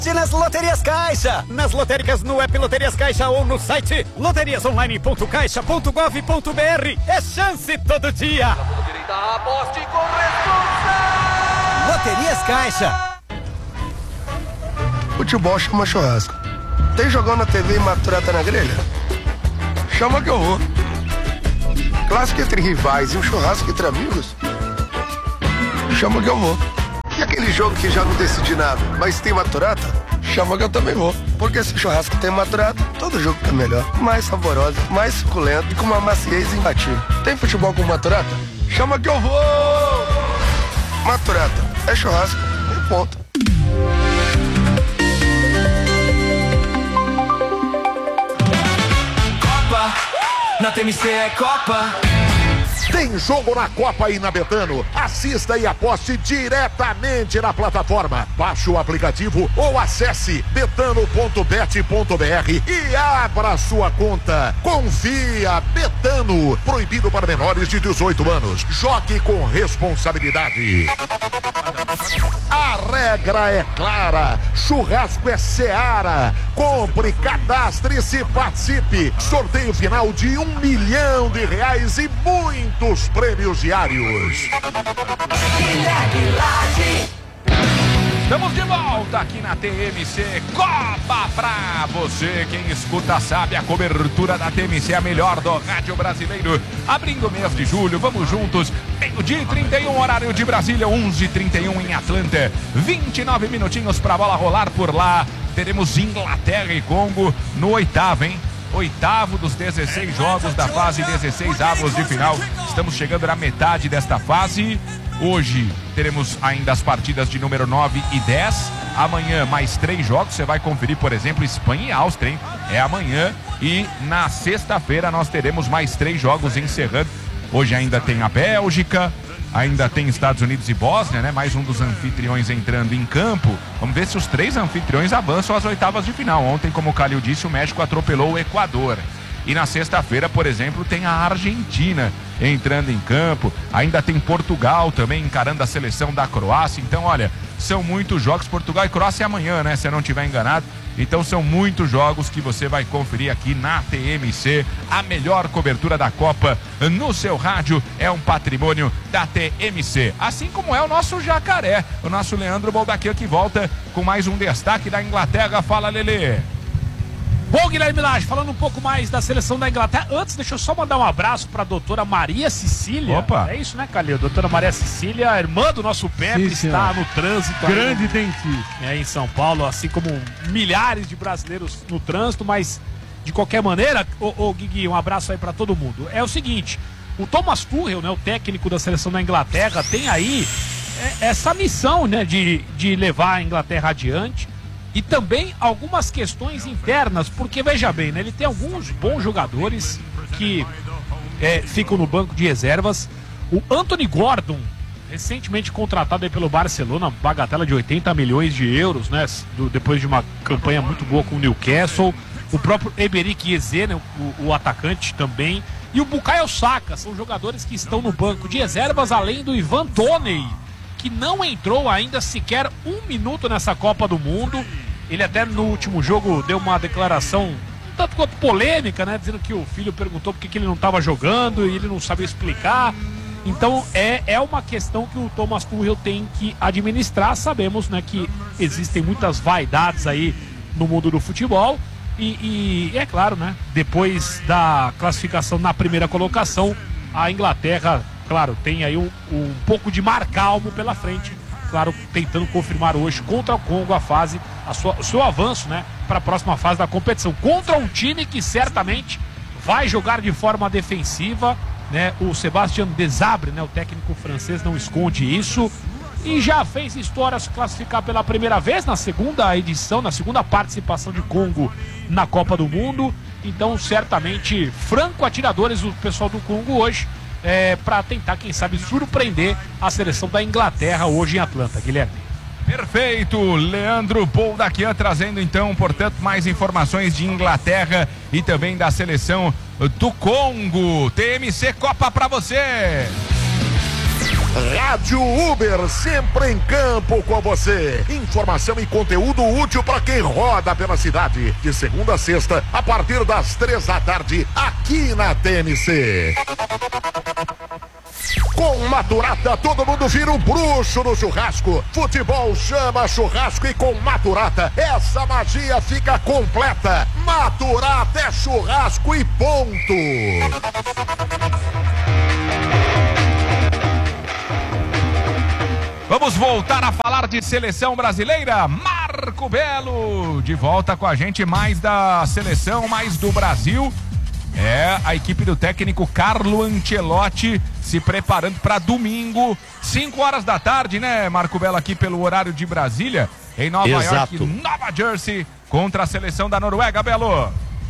Nas Loterias Caixa, nas lotéricas no app Loterias Caixa ou no site loteriasonline.caixa.gov.br. É chance todo dia. Aposte com responsa. Loterias Caixa. Futebol chama churrasco. Tem jogão na TV e maturata na grelha? Chama que eu vou. Clássico entre rivais e um churrasco entre amigos? Chama que eu vou. E aquele jogo que já não decidi nada, mas tem maturata? Chama que eu também vou. Porque se o churrasco tem maturata, todo jogo fica melhor. Mais saboroso, mais suculento e com uma maciez imbatível. Tem futebol com maturata? Chama que eu vou! Maturata, é churrasco e ponto. Copa, na TMC é Copa. Tem jogo na Copa aí na Betano. Assista e aposte diretamente na plataforma. Baixe o aplicativo ou acesse betano.bet.br e abra sua conta. Confia, Betano. Proibido para menores de 18 anos. Jogue com responsabilidade. A regra é clara. Churrasco é Seara. Compre, cadastre-se e participe. Sorteio final de R$1 milhão e muitos prêmios diários. Estamos de volta aqui na TMC Copa pra você. Quem escuta sabe, a cobertura da TMC é a melhor do rádio brasileiro. Abrindo o mês de julho, vamos juntos. Meio-dia 31, horário de Brasília, 11h31 em Atlanta. 29 minutinhos pra bola rolar por lá. Teremos Inglaterra e Congo no oitavo, hein? Oitavo dos 16 jogos da fase 16 avos de final. Estamos chegando na metade desta fase. Hoje teremos ainda as partidas de número 9 e 10. Amanhã mais 3 jogos. Você vai conferir, por exemplo, Espanha e Áustria, hein? É amanhã. E na sexta-feira nós teremos mais 3 jogos encerrando. Hoje ainda tem a Bélgica, ainda tem Estados Unidos e Bósnia, né? Mais um dos anfitriões entrando em campo. Vamos ver se os 3 anfitriões avançam às oitavas de final. Ontem, como o Calil disse, o México atropelou o Equador. E na sexta-feira, por exemplo, tem a Argentina entrando em campo. Ainda tem Portugal também encarando a seleção da Croácia. Então, olha, são muitos jogos. Portugal e Croácia amanhã, né? Se eu não estiver enganado. Então são muitos jogos que você vai conferir aqui na TMC. A melhor cobertura da Copa no seu rádio é um patrimônio da TMC. Assim como é o nosso Jacaré, o nosso Leandro Boldaquia, que volta com mais um destaque da Inglaterra. Fala, Lelê. Bom, Guilherme Lage, falando um pouco mais da seleção da Inglaterra. Antes, deixa eu só mandar um abraço para a doutora Maria Cecília. Opa! É isso, né, Calil? Doutora Maria Cecília, irmã do nosso Pepe, está no trânsito. Grande dentista. Em São Paulo, assim como milhares de brasileiros no trânsito, mas de qualquer maneira, Guigui, um abraço aí para todo mundo. É o seguinte, o Thomas Tuchel, né, o técnico da seleção da Inglaterra, tem aí essa missão, né, de levar a Inglaterra adiante. E também algumas questões internas, porque veja bem, né, ele tem alguns bons jogadores que ficam no banco de reservas. O Anthony Gordon, recentemente contratado aí pelo Barcelona, bagatela de 80 milhões de euros, né, depois de uma campanha muito boa com o Newcastle. O próprio Emerick Eze, né, o atacante também. E o Bukayo Saka, são jogadores que estão no banco de reservas, além do Ivan Toney, que não entrou ainda sequer 1 minuto nessa Copa do Mundo. Ele até no último jogo deu uma declaração um tanto quanto polêmica, né? Dizendo que o filho perguntou por que ele não estava jogando e ele não sabia explicar. Então é uma questão que o Thomas Tuchel tem que administrar. Sabemos, né, que existem muitas vaidades aí no mundo do futebol. E é claro, né? Depois da classificação na primeira colocação, a Inglaterra, claro, tem aí um pouco de mar calmo pela frente, claro, tentando confirmar hoje contra o Congo o seu avanço, né, para a próxima fase da competição, contra um time que certamente vai jogar de forma defensiva, né? O Sébastien Desabre, né, o técnico francês, não esconde isso, e já fez história se classificar pela primeira vez na segunda edição, na segunda participação de Congo na Copa do Mundo. Então, certamente, franco atiradores o pessoal do Congo hoje, para tentar, quem sabe, surpreender a seleção da Inglaterra hoje em Atlanta. Guilherme. Perfeito, Leandro Boldaquian trazendo então, portanto, mais informações de Inglaterra e também da seleção do Congo. TMC Copa pra você. Rádio Uber, sempre em campo com você. Informação e conteúdo útil para quem roda pela cidade. De segunda a sexta, a partir das 3 da tarde, aqui na TMC. Com Maturata, todo mundo vira um bruxo no churrasco. Futebol chama churrasco e com Maturata, essa magia fica completa. Maturata é churrasco e ponto. Vamos voltar a falar de seleção brasileira. Marco Belo, de volta com a gente, mais da seleção, mais do Brasil. É a equipe do técnico Carlo Ancelotti se preparando para domingo, 5 horas da tarde, né, Marco Belo, aqui pelo horário de Brasília, em Nova York, Nova Jersey, contra a seleção da Noruega, Belo.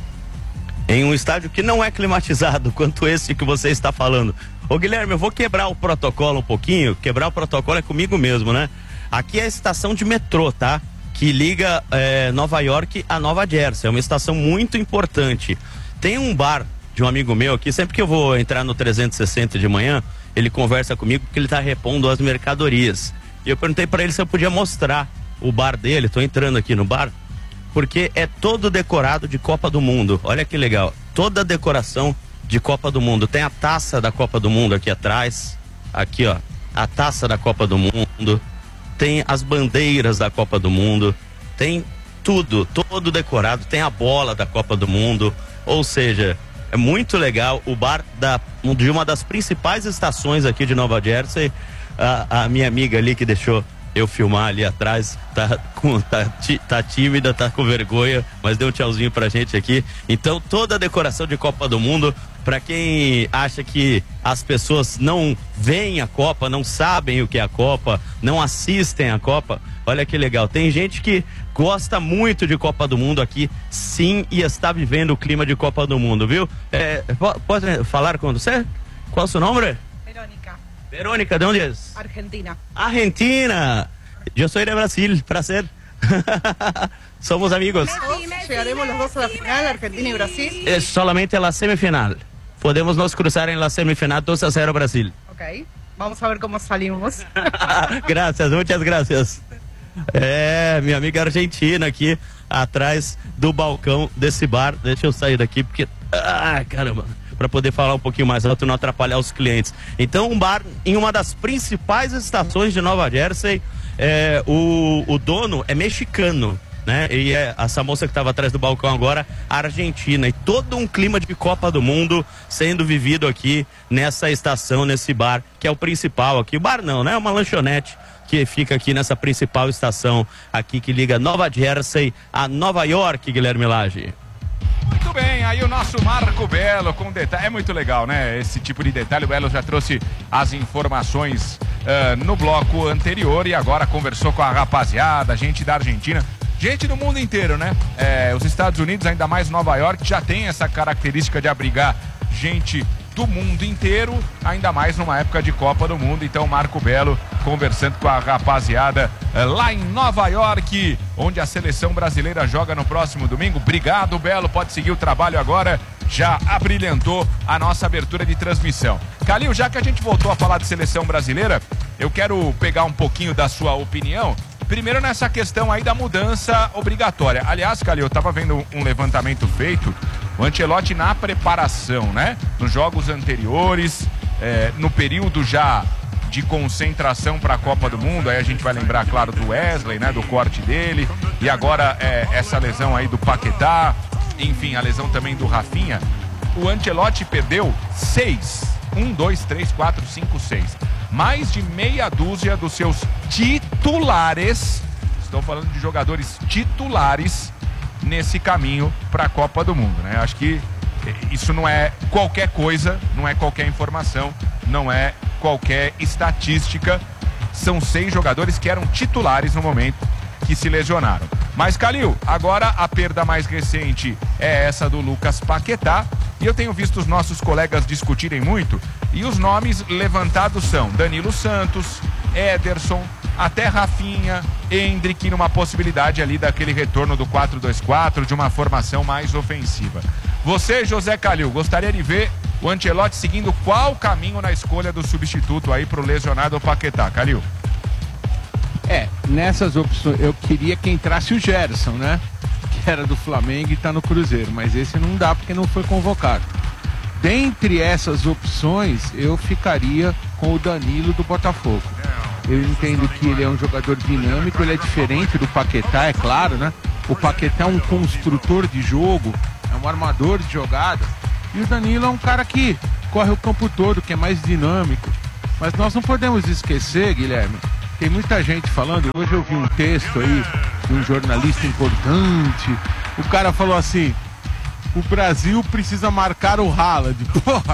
Em um estádio que não é climatizado, quanto esse que você está falando. Ô Guilherme, eu vou quebrar o protocolo um pouquinho. Quebrar o protocolo é comigo mesmo, né? Aqui é a estação de metrô, tá? Que liga Nova York a Nova Jersey. É uma estação muito importante. Tem um bar de um amigo meu aqui, sempre que eu vou entrar no 360 de manhã, ele conversa comigo porque ele tá repondo as mercadorias. E eu perguntei para ele se eu podia mostrar o bar dele. Tô entrando aqui no bar, porque é todo decorado de Copa do Mundo. Olha que legal, toda a decoração de Copa do Mundo. Tem a taça da Copa do Mundo aqui atrás, aqui ó, a taça da Copa do Mundo, tem as bandeiras da Copa do Mundo, tem tudo, todo decorado, tem a bola da Copa do Mundo, ou seja, é muito legal. O bar de uma das principais estações aqui de Nova Jersey. A minha amiga ali que deixou eu filmar ali atrás, tá tímida, tá com vergonha, mas deu um tchauzinho pra gente aqui. Então toda a decoração de Copa do Mundo, pra quem acha que as pessoas não veem a Copa, não sabem o que é a Copa, não assistem a Copa, olha que legal. Tem gente que gosta muito de Copa do Mundo aqui, sim, e está vivendo o clima de Copa do Mundo, viu? Pode falar com você? Qual é o seu nome? Verônica, ¿de dónde es? Argentina. Argentina. Yo soy de Brasil, placer. Somos amigos. Llegaremos los dos a la final, Argentina y Brasil. Es solamente la semifinal. Podemos nos cruzar en la semifinal 2-0 Brasil. Ok, vamos a ver cómo salimos. Gracias, muchas gracias. Minha amiga argentina aqui atrás do balcão desse bar. Deixa eu sair daqui porque... caramba! Para poder falar um pouquinho mais alto e não atrapalhar os clientes. Então, um bar em uma das principais estações de Nova Jersey. O dono é mexicano, né? E essa moça que estava atrás do balcão agora, argentina. E todo um clima de Copa do Mundo sendo vivido aqui nessa estação, nesse bar, que é o principal aqui. O bar não, né? É uma lanchonete que fica aqui nessa principal estação aqui que liga Nova Jersey a Nova York, Guilherme Lage. Muito bem, aí o nosso Marco Belo com detalhe, é muito legal, né? Esse tipo de detalhe, o Belo já trouxe as informações no bloco anterior e agora conversou com a rapaziada, gente da Argentina, gente do mundo inteiro, né? Os Estados Unidos, ainda mais Nova York, já tem essa característica de abrigar gente do mundo inteiro, ainda mais numa época de Copa do Mundo. Então Marco Belo conversando com a rapaziada lá em Nova York, onde a seleção brasileira joga no próximo domingo. Obrigado, Belo, pode seguir o trabalho agora, já abrilhantou a nossa abertura de transmissão. Calil, já que a gente voltou a falar de seleção brasileira, eu quero pegar um pouquinho da sua opinião, primeiro nessa questão aí da mudança obrigatória. Aliás, Calil, eu tava vendo um levantamento feito, o Ancelotti na preparação, né? Nos jogos anteriores, no período já de concentração para a Copa do Mundo, aí a gente vai lembrar, claro, do Wesley, né? Do corte dele, e agora essa lesão aí do Paquetá, enfim, a lesão também do Rafinha. O Ancelotti perdeu 6, 1, 2, 3, 4, 5, 6. Mais de meia dúzia dos seus titulares, estou falando de jogadores titulares, nesse caminho para a Copa do Mundo, né? Acho que isso não é qualquer coisa, não é qualquer informação, não é qualquer estatística. São 6 jogadores que eram titulares no momento que se lesionaram. Mas, Calil, agora a perda mais recente é essa do Lucas Paquetá, e eu tenho visto os nossos colegas discutirem muito, e os nomes levantados são Danilo Santos, Ederson, até Rafinha, Endrick, numa possibilidade ali daquele retorno do 4-2-4, de uma formação mais ofensiva. Você, José Calil, gostaria de ver O Ancelotti seguindo qual caminho na escolha do substituto aí pro lesionado Paquetá, Calil? Nessas opções, eu queria que entrasse o Gerson, né? Que era do Flamengo e tá no Cruzeiro, mas esse não dá porque não foi convocado. Dentre essas opções, eu ficaria com o Danilo do Botafogo. Eu entendo que ele é um jogador dinâmico, ele é diferente do Paquetá, é claro, né? O Paquetá é um construtor de jogo, é um armador de jogada. E o Danilo é um cara que corre o campo todo, que é mais dinâmico. Mas nós não podemos esquecer, Guilherme, tem muita gente falando, hoje eu vi um texto aí de um jornalista importante, o cara falou assim, o Brasil precisa marcar o Haaland. Porra!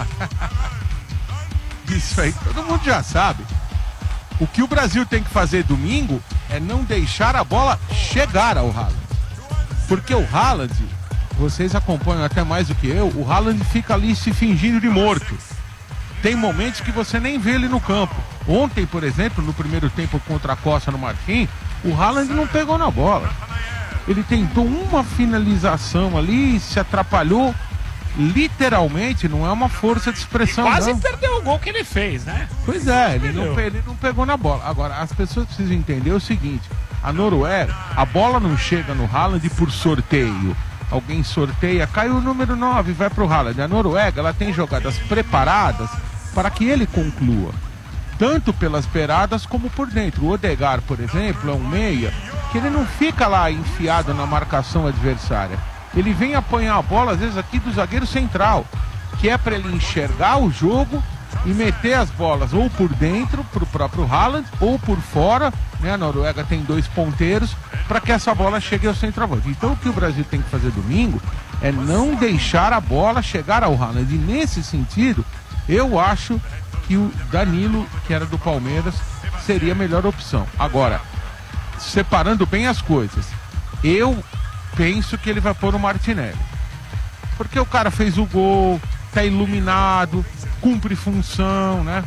Isso aí todo mundo já sabe. O que o Brasil tem que fazer domingo é não deixar a bola chegar ao Haaland. Porque o Haaland, vocês acompanham até mais do que eu, o Haaland fica ali se fingindo de morto. Tem momentos que você nem vê ele no campo. Ontem, por exemplo, no primeiro tempo contra a Costa no Martim, o Haaland não pegou na bola. Ele tentou uma finalização ali, se atrapalhou. Literalmente, não é uma força de expressão. E quase não. perdeu o gol que ele fez, né? Pois é, ele não pegou na bola. Agora, as pessoas precisam entender o seguinte: a Noruega, a bola não chega no Haaland por sorteio. Alguém sorteia, cai o número 9, vai pro Haaland. A Noruega, ela tem jogadas preparadas para que ele conclua, tanto pelas beiradas como por dentro. O Odegaard, por exemplo, é um meia que ele não fica lá enfiado na marcação adversária. Ele vem apanhar a bola, às vezes, aqui do zagueiro central, que é para ele enxergar o jogo e meter as bolas ou por dentro, pro próprio Haaland, ou por fora, né? A Noruega tem 2 ponteiros, para que essa bola chegue ao centroavante. Então, o que o Brasil tem que fazer domingo é não deixar a bola chegar ao Haaland. E nesse sentido, eu acho que o Danilo, que era do Palmeiras, seria a melhor opção. Agora, separando bem as coisas, eu penso que ele vai pôr o Martinelli. Porque o cara fez o gol, tá iluminado, cumpre função, né?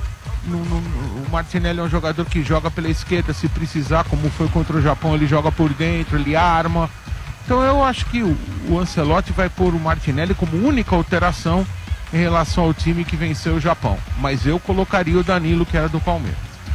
O Martinelli é um jogador que joga pela esquerda se precisar, como foi contra o Japão, ele joga por dentro, ele arma. Então eu acho que o Ancelotti vai pôr o Martinelli como única alteração em relação ao time que venceu o Japão. Mas eu colocaria o Danilo, que era do Palmeiras.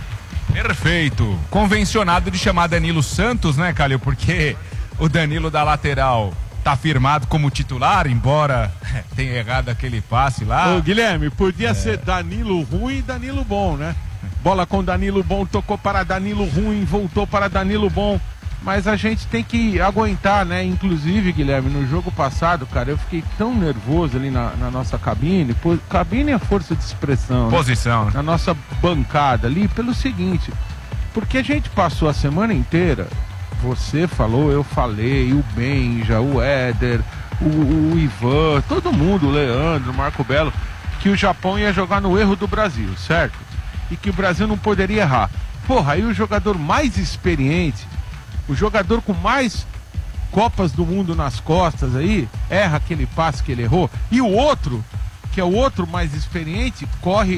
Perfeito. Convencionado de chamar Danilo Santos, né, Calil? Porque o Danilo da lateral tá firmado como titular, embora tenha errado aquele passe lá. Ô, Guilherme, podia ser Danilo ruim e Danilo bom, né? Bola com Danilo bom, tocou para Danilo ruim, voltou para Danilo bom. Mas a gente tem que aguentar, né? Inclusive, Guilherme, no jogo passado, cara, eu fiquei tão nervoso ali na nossa cabine. Cabine é força de expressão. Posição. Né? Na nossa bancada ali, pelo seguinte. Porque a gente passou a semana inteira, você falou, eu falei, o Benja, o Éder, o Ivan, todo mundo, o Leandro, o Marco Belo, que o Japão ia jogar no erro do Brasil, certo? E que o Brasil não poderia errar. Porra, aí o jogador mais experiente, o jogador com mais Copas do Mundo nas costas aí, erra aquele passe que ele errou. E o outro, que é o outro mais experiente, corre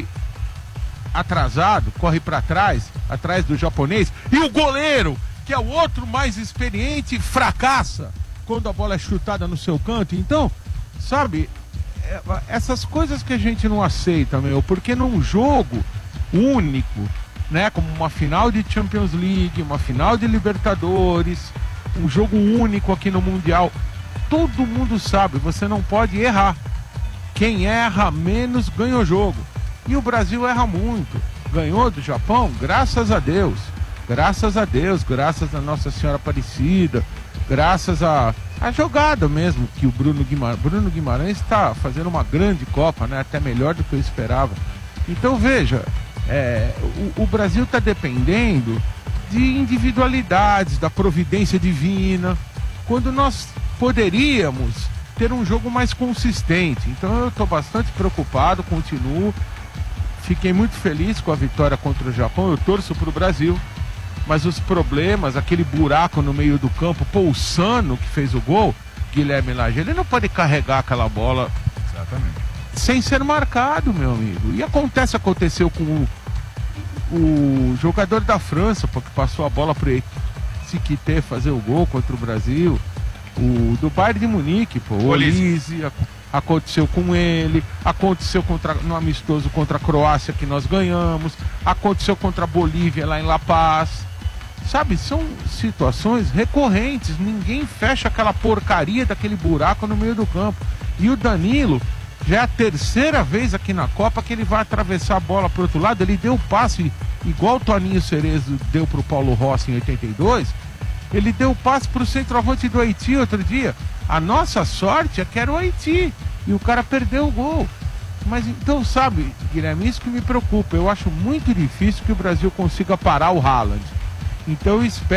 atrasado, corre para trás, atrás do japonês. E o goleiro, que é o outro mais experiente, fracassa quando a bola é chutada no seu canto. Então, sabe, essas coisas que a gente não aceita, meu, porque num jogo único, né, como uma final de Champions League, uma final de Libertadores, um jogo único aqui no Mundial, todo mundo sabe, você não pode errar. Quem erra menos ganha o jogo. E o Brasil erra muito. Ganhou do Japão, graças a Deus. Graças a Deus, graças a Nossa Senhora Aparecida, graças a jogada mesmo, que o Bruno Guimarães está fazendo uma grande Copa, né, até melhor do que eu esperava. Então veja, o Brasil está dependendo de individualidades, da providência divina, quando nós poderíamos ter um jogo mais consistente. Então eu estou bastante preocupado, continuo. Fiquei muito feliz com a vitória contra o Japão, eu torço para o Brasil, mas os problemas, aquele buraco no meio do campo, o Sano que fez o gol, Guilherme Lage, ele não pode carregar aquela bola. Exatamente. Sem ser marcado, meu amigo. E aconteceu com o jogador da França, porque passou a bola para o Siquité fazer o gol contra o Brasil. O do Bayern de Munique, pô. O Olise, aconteceu com ele, aconteceu no amistoso contra a Croácia que nós ganhamos, aconteceu contra a Bolívia lá em La Paz. Sabe, são situações recorrentes, ninguém fecha aquela porcaria daquele buraco no meio do campo. E o Danilo, já é a terceira vez aqui na Copa que ele vai atravessar a bola pro outro lado, ele deu o passe igual o Toninho Cerezo deu pro Paulo Rossi em 82, ele deu o passe pro centroavante do Haiti outro dia. A nossa sorte é que era o Haiti, e o cara perdeu o gol. Mas então, sabe, Guilherme, isso que me preocupa, eu acho muito difícil que o Brasil consiga parar o Haaland. Então eu espero